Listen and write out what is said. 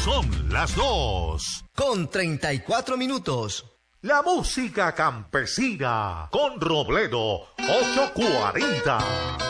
Son las 2:34. La música campesina con Robledo 840.